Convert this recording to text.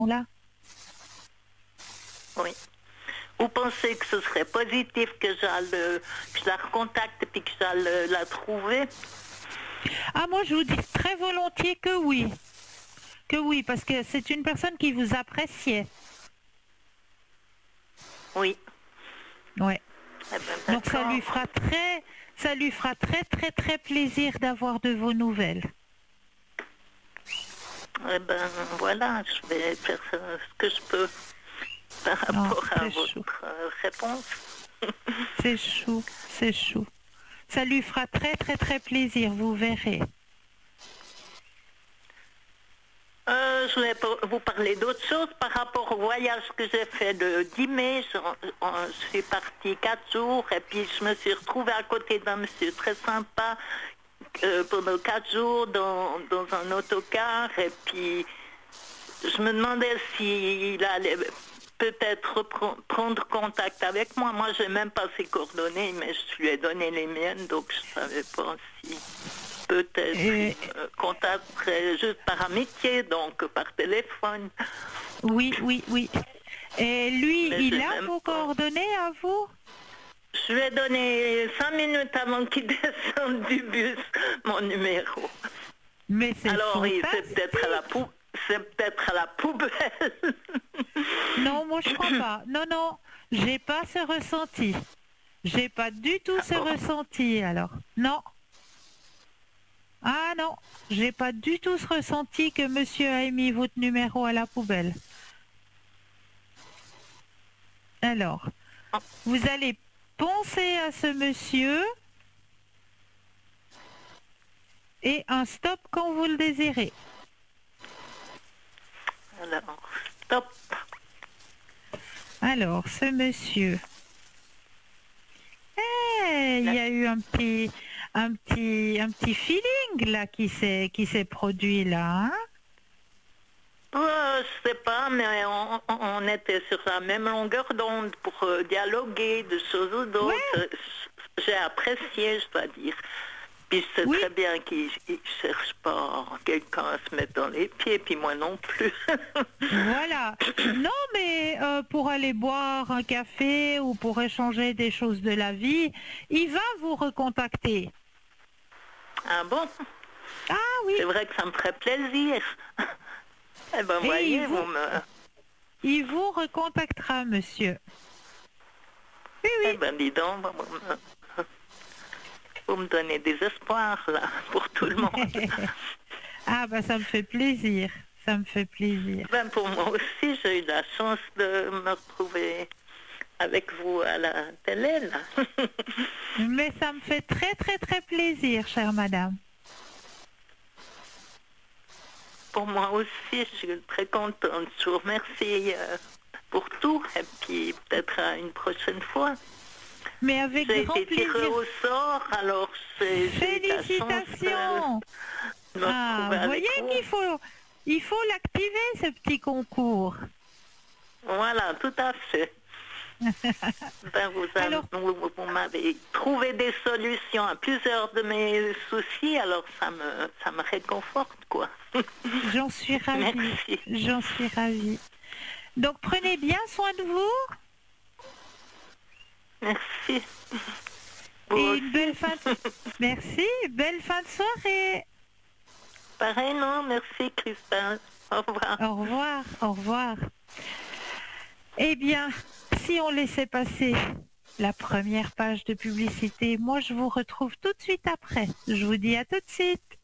là. Oui. Vous pensez que ce serait positif que je la recontacte et puis que j'aille la trouver? Ah, moi, je vous dis très volontiers que oui. Que oui, parce que c'est une personne qui vous appréciait. Oui. Ouais. Eh ben, Donc ça lui fera très plaisir d'avoir de vos nouvelles. Eh ben voilà, je vais faire ce que je peux par rapport à votre réponse. C'est chou, c'est chou. Ça lui fera très plaisir, vous verrez. Je voulais vous parler d'autre chose par rapport au voyage que j'ai fait le 10 mai. Je suis partie 4 jours et puis je me suis retrouvée à côté d'un monsieur très sympa pendant 4 jours dans un autocar et puis je me demandais s'il allait peut-être prendre contact avec moi. Moi, je n'ai même pas ses coordonnées, mais je lui ai donné les miennes, donc je ne savais pas si peut-être contacterait juste par amitié, donc par téléphone. Oui. Et lui, mais il a vos coordonnées à vous? Je lui ai donné 5 minutes avant qu'il descende du bus mon numéro. Mais c'est alors, fantastique. C'est peut-être à la poubelle. Non, moi je crois pas. Non, j'ai pas ce ressenti. J'ai pas du tout ce ressenti alors. Non. Ah non, j'ai pas du tout ce ressenti que monsieur a mis votre numéro à la poubelle. Alors, vous allez penser à ce monsieur et un stop quand vous le désirez. Alors, stop. Alors, ce monsieur. Il y a eu un petit feeling là qui s'est produit là, hein? Je sais pas, mais on était sur la même longueur d'onde pour dialoguer de choses ou d'autres. Ouais. J'ai apprécié, je dois dire. Puis c'est très bien qu'il ne cherche pas quelqu'un à se mettre dans les pieds, puis moi non plus. Voilà. Non, mais pour aller boire un café ou pour échanger des choses de la vie, il va vous recontacter. Ah bon? Ah oui. C'est vrai que ça me ferait plaisir. Eh ben, voyez, il vous recontactera, monsieur. Oui. Eh ben, dis donc, vous me donnez des espoirs, là, pour tout le monde. Ah, ben, ça me fait plaisir. Ça me fait plaisir. Ben, pour moi aussi, j'ai eu la chance de me retrouver avec vous à la télé, là. Mais ça me fait très plaisir, chère madame. Pour moi aussi, je suis très contente. Je vous remercie pour tout et puis peut-être à une prochaine fois. Mais avec grand plaisir. J'ai été tirée au sort, alors c'est... Félicitations. Vous voyez qu'il faut l'activer, ce petit concours. Voilà, tout à fait. Vous m'avez trouvé des solutions à plusieurs de mes soucis, alors ça me réconforte, quoi. J'en suis ravie. Merci. J'en suis ravie. Donc prenez bien soin de vous. Merci. Et une belle fin de... Merci, belle fin de soirée. Pareil, non, merci Christelle. Au revoir. Au revoir, au revoir. Eh bien, si on laissait passer la première page de publicité, moi je vous retrouve tout de suite après. Je vous dis à tout de suite.